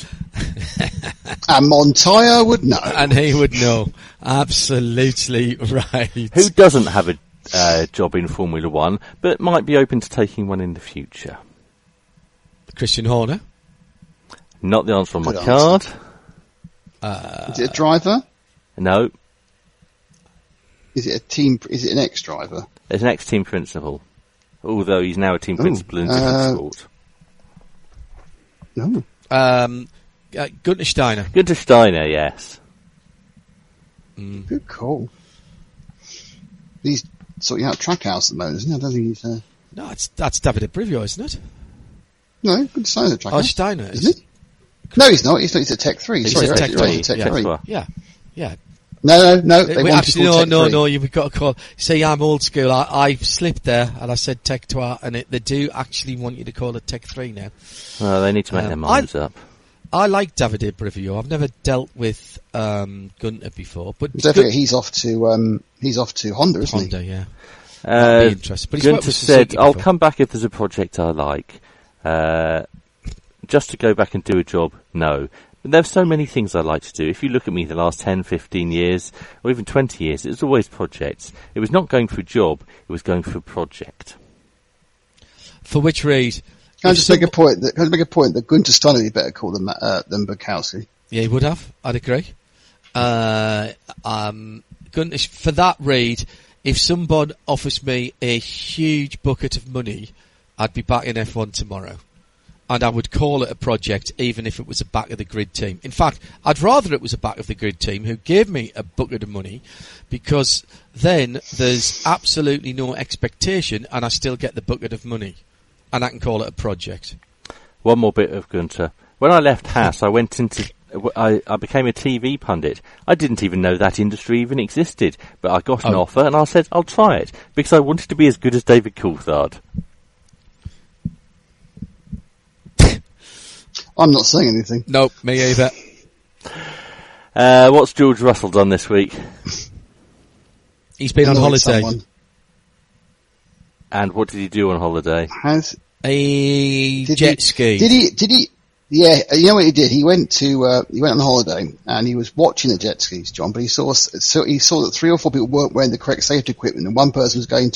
Speaker 3: and Montoya would know.
Speaker 1: And he would know. Absolutely right.
Speaker 2: Who doesn't have a uh, job in Formula One, but might be open to taking one in the future?
Speaker 1: Christian Horner.
Speaker 2: Not the answer on my
Speaker 3: Good
Speaker 2: card.
Speaker 1: Uh,
Speaker 3: Is it a driver?
Speaker 2: No.
Speaker 3: Is it a team? Is it an ex-driver?
Speaker 2: There's an ex-team principal. Although he's now a team
Speaker 3: Ooh,
Speaker 2: principal in a different
Speaker 3: uh,
Speaker 2: sport.
Speaker 3: No.
Speaker 1: Um, uh, Gunter Steiner.
Speaker 2: Günther Steiner, yes.
Speaker 3: Good call. He's sorting out Trackhouse at the moment, isn't he? I don't think he's. Uh...
Speaker 1: No, it's, that's Davide Brivio, isn't it?
Speaker 3: No, good sign at Trackhouse.
Speaker 1: Oh, Steiner is.
Speaker 3: Isn't it? No, he's not. He's not. He's a Tech Three.
Speaker 1: He's
Speaker 3: Sorry,
Speaker 1: a
Speaker 3: you're
Speaker 1: Tech
Speaker 3: right, you're right,
Speaker 1: three,
Speaker 3: he's a Tech
Speaker 1: yeah.
Speaker 3: Three.
Speaker 2: Well,
Speaker 1: Yeah, yeah.
Speaker 3: No, no, no. They
Speaker 1: Uh,
Speaker 3: want
Speaker 1: actually,
Speaker 3: to call
Speaker 1: no,
Speaker 3: Tech
Speaker 1: no,
Speaker 3: three.
Speaker 1: no. You've got to call. See, I'm old school. I, I slipped there, and I said Tech Trois, and it, they do actually want you to call it Tech Three now.
Speaker 2: Well, they need to make
Speaker 1: Um,
Speaker 2: their minds up.
Speaker 1: I like Davide Brivio. I've never dealt with um, Gunter before, but
Speaker 3: Don't forget, he's off to um, he's off to Honda, isn't he?
Speaker 1: Honda, yeah.
Speaker 2: Uh,
Speaker 1: be interesting. But he's worked
Speaker 2: Günther
Speaker 1: with
Speaker 2: said,
Speaker 1: Suzuki
Speaker 2: I'll
Speaker 1: before.
Speaker 2: come back if there's a project I like. Uh, just to go back and do a job, no. But there are so many things I like to do. If you look at me the last ten, fifteen years, or even twenty years, it was always projects. It was not going for a job, it was going for a project.
Speaker 1: For which read?
Speaker 3: Can I just make a point that, can I make a point that Gunter Steiner would be better called than, uh, than Bukowski?
Speaker 1: Yeah, he would have. I'd agree. Uh, um, Gunter, for that read, if someone offers me a huge bucket of money, I'd be back in F one tomorrow. And I would call it a project, even if it was a back-of-the-grid team. In fact, I'd rather it was a back-of-the-grid team who gave me a bucket of money, because then there's absolutely no expectation, and I still get the bucket of money. And I can call it a project.
Speaker 2: One more bit of Gunter. When I left Haas, I went into... I, I became a T V pundit. I didn't even know that industry even existed, but I got an
Speaker 1: oh.
Speaker 2: offer, and I said, I'll try it, because I wanted to be as good as David Coulthard.
Speaker 3: I'm not saying anything.
Speaker 1: Nope, me either.
Speaker 2: Uh, what's George Russell done this week?
Speaker 1: He's been on
Speaker 3: Annoyed
Speaker 1: holiday.
Speaker 3: someone.
Speaker 2: And what did he do on holiday?
Speaker 3: Has
Speaker 1: A
Speaker 3: did
Speaker 1: jet
Speaker 3: he,
Speaker 1: ski.
Speaker 3: Did he? Did he? Yeah, you know what he did? He went to uh, he went on holiday and he was watching the jet skis, John. But he saw so he saw that three or four people weren't wearing the correct safety equipment, and one person was going